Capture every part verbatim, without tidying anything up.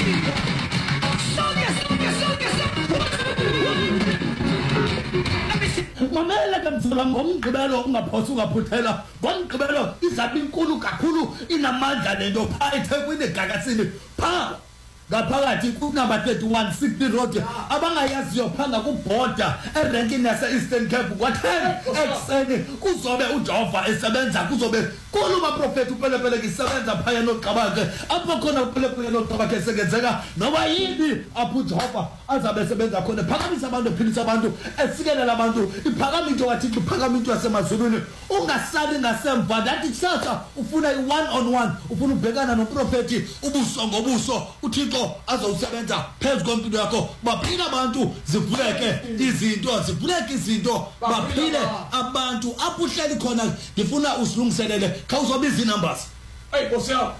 Mamela kamthula ngomgqibelo ungaphosa ungaphuthela ngomgqibelo izabe inkulu kakhulu inamandla lento pha eThekwini Gagasini pha ngaphakathi ku number thirty-one sixty road abangayaziyo phanga kuborder erenkini yase Eastern Cape kwatheni ekseni kuzobe uJehova esebenza kuzobe kuluma prophet upelepele kisebenza phaya noqabake apho khona upelepele noqabake sekenzeka noba yini apho uJehova azabe esebenza khona phakamisa abantu philisa abantu esikelela abantu iphakama into wathi iphakama into yasemazulwini ungasali ngasemva ndathi kusasa ufuna i-one on one ufuna ubhekana noprofeti ubuso ngobuso uThixo azowusebenza phezu kwempilo yakho baphila abantu zivuleke izinto zivuleke izinto baphile abantu apho uhleli khona ngifuna usilungiselele khawuzobiza numbers hey boss yami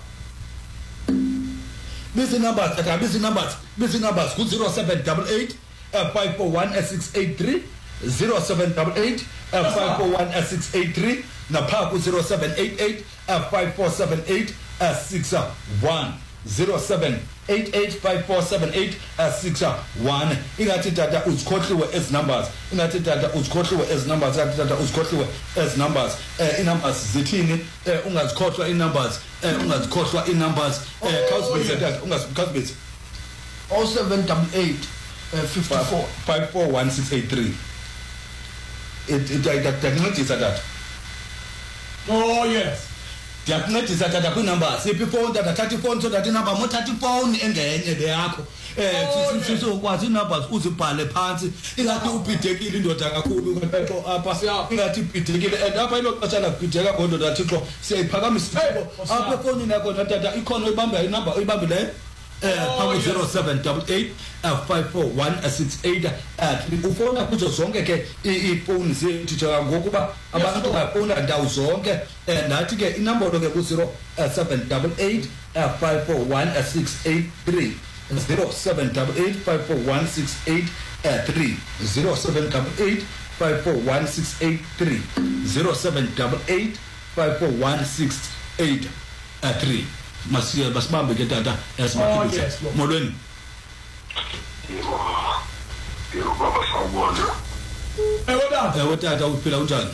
busy numbers that busy numbers busy numbers ku zero seven eight eight five four one six eight three zero seven eight eight five four one six eight three na pha ku zero seven eight eight five four seven eight six one zero seven eight eight five four seven eight six one ingathi tata uzikhohliwe as numbers ingathi tata uzikhohliwe as numbers ingathi tata uzikhohliwe as numbers eh inumbers zithini eh ungazikhohlwa inumbers eh ungazikhohlwa inumbers eh khawusibize tata ungasibize oh seven eight eight fifty-four five four one six eight three it it that that oh yes diyakuncedisa tata ku numbers iphi phone tata thatha phone so that number mo thatha phone engenye le yakho eh sizokwazi numbers uzibhale phansi ingathi ubhidekile indoda kakhulu kaThixo apha ingathi ibhidekile and apha ilo xesha lakubhideka ngondoda kaThixo siyayiphakamisa Thixo apha phone yakho tata ikhona ibamba inumber oyibambileyo eh phaku zero seven eight eight five four one six eight ufona kuzo zonke ke iphone zethu nje ngokuba abantu bafona ndawo zonke nathi ke inombolo ke ku zero seven eight eight five four one six eight three zero seven eight eight five four one six eight three zero seven eight eight five four one six eight three zero seven eight eight five four one six eight three masiya basibambe ke tata esimakhulisa molweni yebo yebo baba sawubona ewe tata ewe tata uphila unjani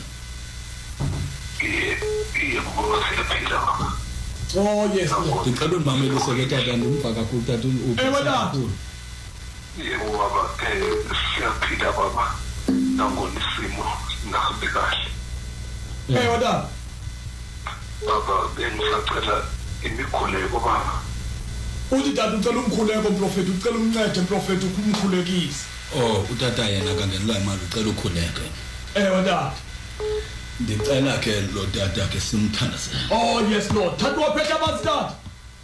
yebo baba siyaphila oh yes ngicela unimamele seke tata ngimva kakhulu tata ewe tata yebo baba eh siyaphila baba nangona isimo singahambi kahle ewe tata baba bengisacela imikhuleko baba uthi tata ucela umkhuleko prophet ucela umncede prophet ukumkhulekisa oh utata yena kangenela imali ucela ukhuleke ewe tata ndicela ke lo tata ke simthandazele oh yes lord thatha waphetha abazithatha